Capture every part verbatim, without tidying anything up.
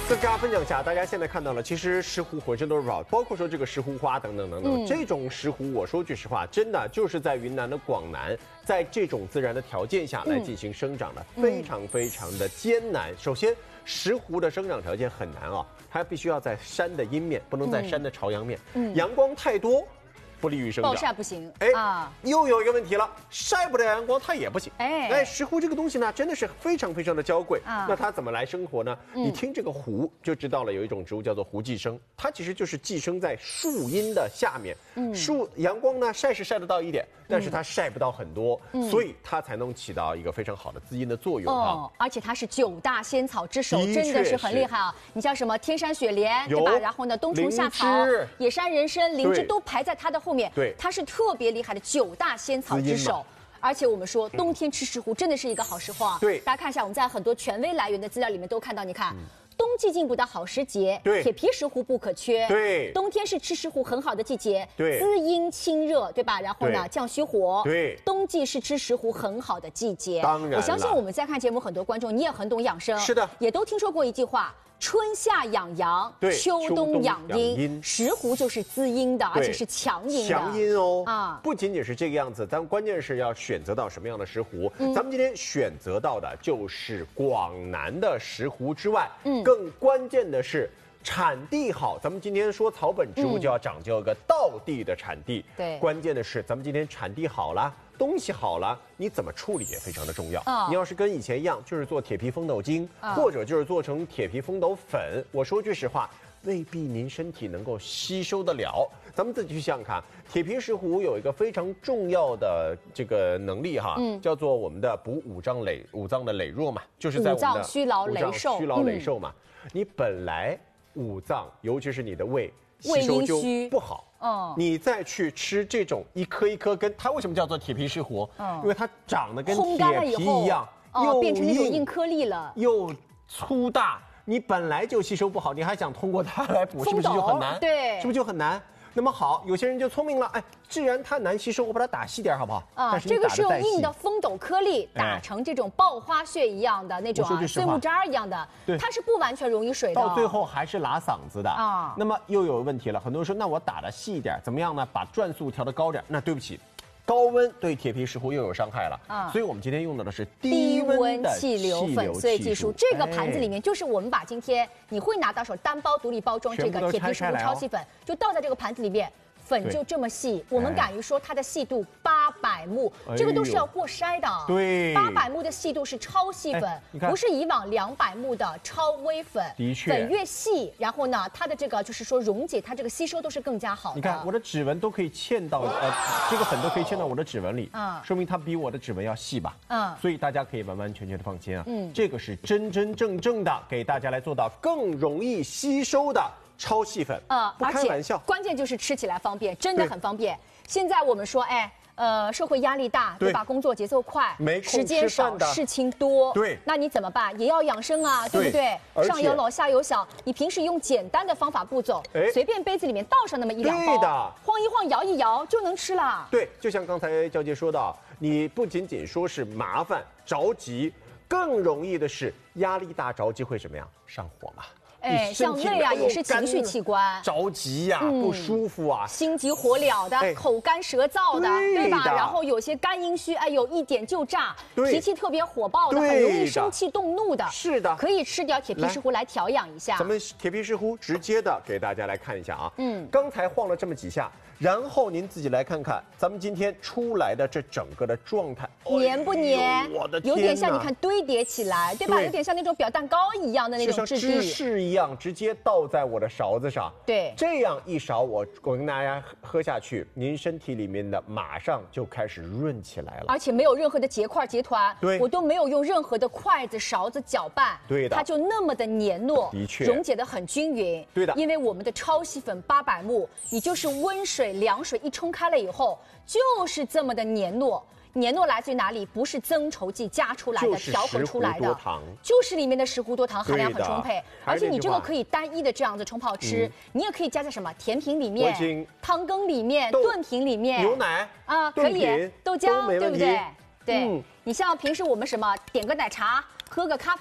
跟大家分享一下，大家现在看到了，其实石斛浑身都是宝，包括说这个石斛花等等等等。嗯、这种石斛，我说句实话，真的就是在云南的广南，在这种自然的条件下来进行生长的，嗯、非常非常的艰难。首先，石斛的生长条件很难啊，它必须要在山的阴面，不能在山的朝阳面，嗯、阳光太多。 不利于生长， 暴晒不行。 哎啊， 又有一个问题了，晒不着阳光它也不行。 哎哎，石斛这个东西呢，真的是非常非常的娇贵。 啊， 那它怎么来生活呢？嗯、你听这个斛就知道了，有一种植物叫做斛寄生，它其实就是寄生在树荫的下面。嗯，树阳光呢晒是晒得到一点，但是它晒不到很多，嗯、所以它才能起到一个非常好的滋阴的作用啊。 哦，而且它是九大仙草之首，真的是很厉害啊！你像什么天山雪莲，对吧？然后呢，冬虫夏草、野山人参、灵芝都排在它的后面。 对， 它是特别厉害的九大仙草之首。而且我们说，冬天吃石斛真的是一个好时候。 对， 大家看一下，我们在很多权威来源的资料里面都看到，你看。嗯 冬季进补的好时节， 对， 铁皮石斛不可缺。 对， 冬天是吃石斛很好的季节， 对， 滋阴清热，对吧？然后呢，降虚火。 对， 冬季是吃石斛很好的季节。 当然， 我相信我们在看节目，很多观众你也很懂养生， 是的， 也都听说过一句话。 春夏养阳，秋冬养阴。石斛就是滋阴的，而且是强阴的。 强阴哦啊， 不仅仅是这个样子，咱们关键是要选择到什么样的石斛。嗯、咱们今天选择到的就是广南的石斛之外，嗯，更关键的是。 产地好，咱们今天说草本植物就要讲究一个道地的产地。嗯、 对， 关键的是咱们今天产地好了，东西好了，你怎么处理也非常的重要。 哦、 你要是跟以前一样，就是做铁皮风斗精，哦、或者就是做成铁皮风斗粉，我说句实话，未必您身体能够吸收得了。咱们自己去想想看，铁皮石斛有一个非常重要的这个能力哈，嗯、叫做我们的补五脏累五脏的羸弱嘛，就是在我们的五脏虚劳羸瘦， 虚劳羸瘦嘛，嗯、你本来。 五脏，尤其是你的胃， 胃吸收就虚不好。嗯，你再去吃这种一颗一颗根，它为什么叫做铁皮石斛？嗯，因为它长得跟铁皮一样， 又变成那种硬颗粒了， 又粗大。你本来就吸收不好，你还想通过它来补，是不是就很难？ 对， 是不是就很难？ 那么好，有些人就聪明了，哎，既然它难吸收，我把它打细点，好不好？ 啊，这个是用硬的风斗颗粒打成这种爆花屑一样的那种啊，碎木渣一样的，它是不完全溶于水的， 到最后还是拉嗓子的啊。那么又有问题了，很多人说，那我打的细一点，怎么样呢？把转速调得高点，那对不起。 高温对铁皮石斛又有伤害了啊，所以我们今天用到的是低温气流粉碎技术。这个盘子里面就是我们把今天你会拿到手单包独立包装这个铁皮石斛超细粉，就倒在这个盘子里面。 粉就这么细，我们敢于说它的细度八百目，这个都是要过筛的。 对， 八百目的细度是超细粉，不是以往两百目的超微粉。 的确， 粉越细，然后呢，它的这个就是说溶解，它这个吸收都是更加好的。 你看我的指纹都可以嵌到呃，这个粉都可以嵌到我的指纹里，嗯，说明它比我的指纹要细吧？嗯，所以大家可以完完全全的放心啊。嗯，这个是真真正正的给大家来做到更容易吸收的。 超细粉，呃，不开玩笑， 关键就是吃起来方便，真的很方便。现在我们说，哎，呃，社会压力大，对吧？工作节奏快，时间少，事情多， 对， 那你怎么办？也要养生啊，对不对？上有老下有小，你平时用简单的方法步骤，随便杯子里面倒上那么一两包，晃一晃，摇一摇就能吃了。 对，就像刚才娇姐说的，你不仅仅说是麻烦着急，更容易的是压力大着急会什么样？上火嘛。 哎，像胃啊也是情绪器官， 着急呀、啊，嗯、不舒服啊， 心急火燎的，哎、口干舌燥的，对吧？然后有些肝阴虚，哎呦，一点就炸，脾气特别火爆的，很容易生气动怒的。 是的， 可以吃点铁皮石斛来调养一下。 咱们铁皮石斛直接的给大家来看一下啊，嗯，刚才晃了这么几下，然后您自己来看看，咱们今天出来的这整个的状态， 黏不黏？ 我的天， 有点像你看堆叠起来，对吧？对有点像那种表蛋糕一样的那种质地， 芝士一样，直接倒在我的勺子上。 对， 这样一勺我我跟大家喝下去，您身体里面的马上就开始润起来了， 而且没有任何的结块结团， 对， 我都没有用任何的筷子勺子搅拌， 对的， 它就那么的黏糯， 的确溶解的很均匀， 对的， 因为我们的超细粉八百目，你就是温水凉水一冲开了以后，就是这么的黏糯。黏糯来自于哪里？不是增稠剂加出来的、调和出来的，就是里面的石斛多糖含量很充沛，而且你这个可以单一的这样子冲泡吃，嗯、你也可以加在什么甜品里面、汤羹里面、炖品里面、 牛奶啊，可以豆浆，对不对？对， 嗯、 你像平时我们什么点个奶茶。喝个咖啡，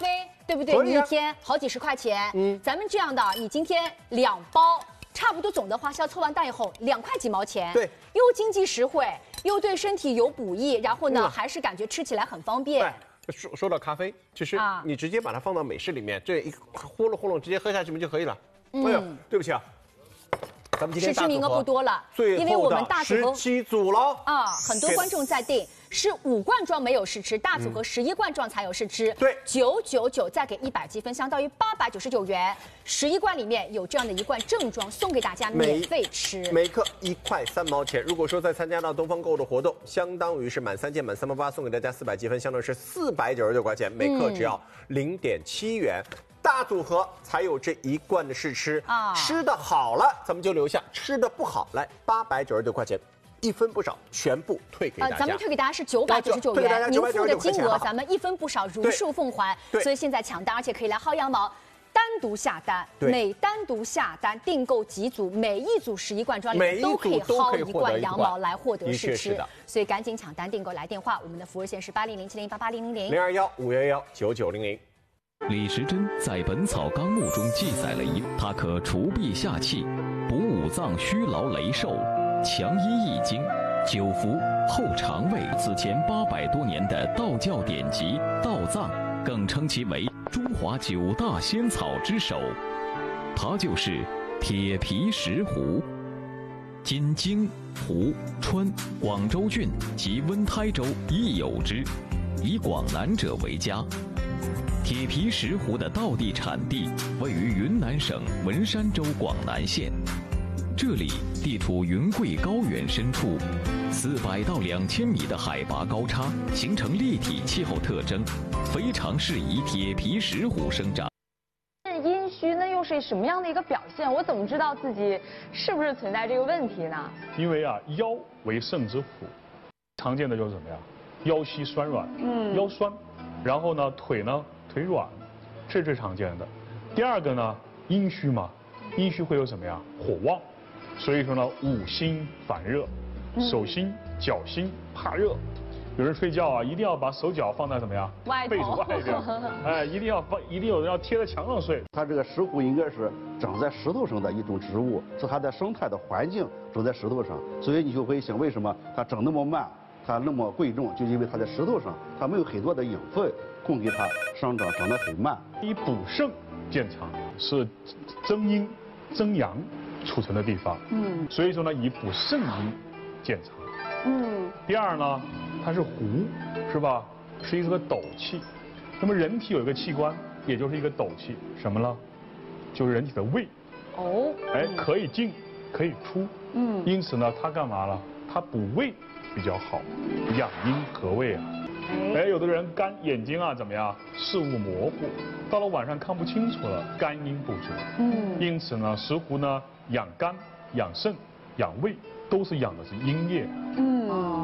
对不对？你一天好几十块钱。嗯，咱们这样的，你今天两包，差不多总的花销凑完单以后两块几毛钱。 对， 又经济实惠，又对身体有补益，然后呢，嗯、还是感觉吃起来很方便。 说说到咖啡，其实你直接把它放到美式里面，这一呼噜呼噜直接喝下去不就可以了？嗯、哎呦，对不起啊。咱们今天试吃名额不多了，因为我们大组合十七组了啊，很多观众在订，是五罐装没有试吃，大组合十一罐装才有试吃。 对， 九九九再给一百积分，相当于八百九十九元。十一罐里面有这样的一罐正装送给大家，免费吃， 每克一块三毛钱。如果说再参加到东方购物的活动，相当于是满三件满三毛八，送给大家四百积分，相当于是四百九十九块钱，每克只要零点七元。大组合才有这一罐的试吃啊，吃的好了咱们就留下，吃的不好来八百九十九块钱，一分不少，全部退给大家。 呃、咱们退给大家是九百九十九元，您付的金额咱们一分不少，如数奉还。所以现在抢单，而且可以来薅羊毛。单独下单，每单独下单订购几组，每一组十一罐装里面都可以薅一罐羊毛来获得试吃，所以赶紧抢单订购来电话，我们的服务线是八零零七零八八零零零零二幺五幺幺九九零零。 李时珍在《本草纲目》中记载了一，它可除痹下气、补五脏虚劳羸瘦、强阴益精、久服后肠胃。此前八百多年的道教典籍《道藏》更称其为中华九大仙草之首，它就是铁皮石斛。今京、湖、川、广州郡及温台州亦有之，以广南者为佳。铁皮石斛的道地产地位于云南省文山州广南县，这里地处云贵高原深处，四百到两千米的海拔高差，形成立体气候特征，非常适宜铁皮石斛生长。 阴虚那又是什么样的一个表现？我怎么知道自己是不是存在这个问题呢？ 因为啊，腰为肾之府，常见的就是怎么样？腰膝酸软，嗯，腰酸，然后呢，腿呢？腿软，这是最常见的。第二个呢，阴虚嘛，阴虚会有什么呀？火旺，所以说呢，五心烦热，手心、脚心怕热。有人睡觉啊，一定要把手脚放在怎么样？ 外被子外边，哎，一定要放，一定有人要贴在墙上睡。 它这个石斛应该是长在石头上的一种植物，是它的生态的环境长在石头上，所以你就会想，为什么它长那么慢？它那么贵重，就因为它在石头上，它没有很多的养分供给它生长，长得很慢。 以补肾见长，是增阴增阳储存的地方。嗯，所以说呢，以补肾阴见长。嗯。第二呢，它是斛，是吧？是一个斗气。那么人体有一个器官，也就是一个斗气，什么呢？就是人体的胃。哦。哎，可以进，可以出。嗯。因此呢，它干嘛了？它补胃。比较好，养阴和胃啊。哎，有的人肝眼睛啊怎么样，视物模糊，到了晚上看不清楚了，肝阴不足。嗯，因此呢，石斛呢养肝、养肾、养胃，都是养的是阴液。嗯。